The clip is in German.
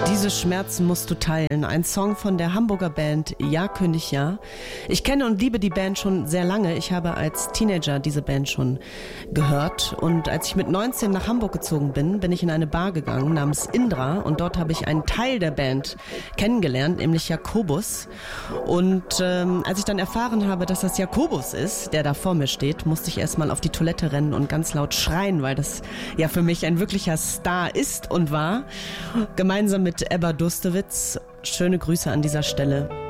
Diese Schmerzen musst du teilen. Ein Song von der Hamburger Band Ja König Ja. Ich kenne und liebe die Band schon sehr lange. Ich habe als Teenager diese Band schon gehört. Und als ich mit 19 nach Hamburg gezogen bin, bin ich in eine Bar gegangen namens Indra. Und dort habe ich einen Teil der Band kennengelernt, nämlich Jakobus. Und als ich dann erfahren habe, dass das Jakobus ist, der da vor mir steht, musste ich erstmal auf die Toilette rennen und ganz laut schreien, weil das ja für mich ein wirklicher Star ist und war. Gemeinsam mit Ebba Dustewitz. Schöne Grüße an dieser Stelle.